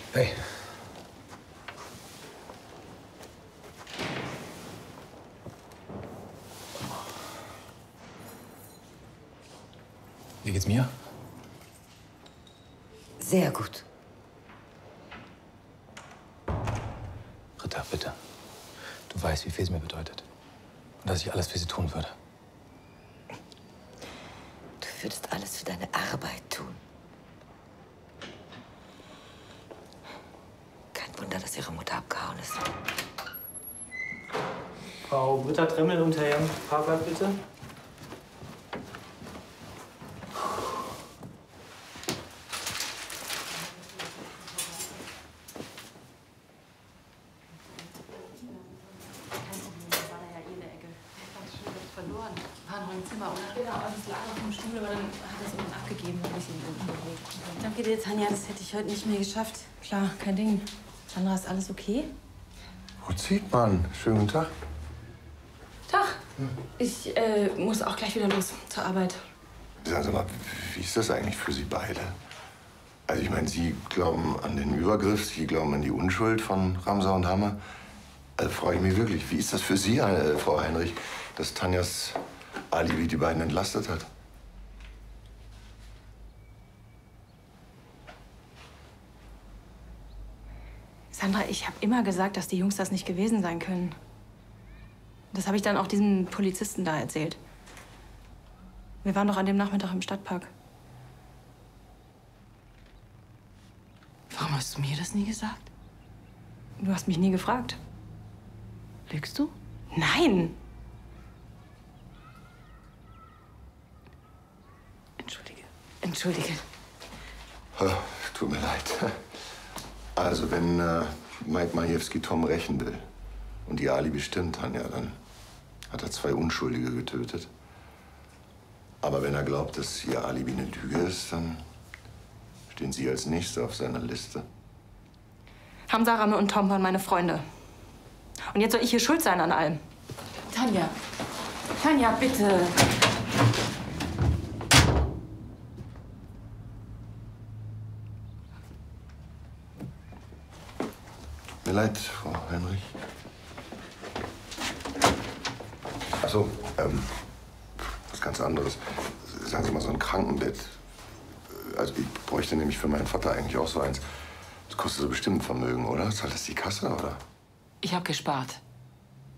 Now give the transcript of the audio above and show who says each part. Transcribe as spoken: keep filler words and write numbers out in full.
Speaker 1: Hey. Wie geht's mir?
Speaker 2: Sehr gut.
Speaker 1: Ritter, bitte. Du weißt, wie viel es mir bedeutet. Und dass ich alles für sie tun würde.
Speaker 2: Du würdest alles für deine Arbeit tun. Kein Wunder, dass ihre Mutter abgehauen ist.
Speaker 3: Frau Britta-Tremmel und Herr Jan Pavlak, bitte.
Speaker 4: Verloren. War noch im Zimmer, oder? Genau, also es lag auf dem Stuhl, aber dann hat er es unten abgegeben und ist ihn unten gelegt. Danke dir, Tanja, das hätte ich heute nicht mehr geschafft. Klar, kein Ding. Sandra, ist alles okay?
Speaker 5: Wo zieht man? Schönen guten Tag.
Speaker 4: Tag. Ich äh, muss auch gleich wieder los zur Arbeit.
Speaker 5: Sagen Sie mal, wie ist das eigentlich für Sie beide? Also ich meine, Sie glauben an den Übergriff, Sie glauben an die Unschuld von Ramsau und Hammer. Also frage ich mich wirklich, wie ist das für Sie, äh, Frau Heinrich, dass Tanjas Alibi die beiden entlastet hat?
Speaker 4: Sandra, ich habe immer gesagt, dass die Jungs das nicht gewesen sein können. Das habe ich dann auch diesem Polizisten da erzählt. Wir waren doch an dem Nachmittag im Stadtpark.
Speaker 2: Warum hast du mir das nie gesagt?
Speaker 4: Du hast mich nie gefragt.
Speaker 2: Lügst du?
Speaker 4: Nein!
Speaker 2: Entschuldige. Entschuldige.
Speaker 5: Oh, tut mir leid. Also, wenn äh, Mike Majewski Tom rächen will und die Alibi stimmt, Tanja, dann hat er zwei Unschuldige getötet. Aber wenn er glaubt, dass ihr Alibi eine Lüge ist, dann stehen Sie als Nächste auf seiner Liste.
Speaker 4: Hamza, Ramme und Tom waren meine Freunde. Und jetzt soll ich hier schuld sein an allem. Tanja. Tanja, bitte.
Speaker 5: Mir leid, Frau Heinrich. Ach so, ähm, was ganz anderes. Sagen Sie mal, so ein Krankenbett. Also ich bräuchte nämlich für meinen Vater eigentlich auch so eins. Das kostet so bestimmt ein Vermögen, oder? Zahlt das die Kasse, oder?
Speaker 2: Ich habe gespart.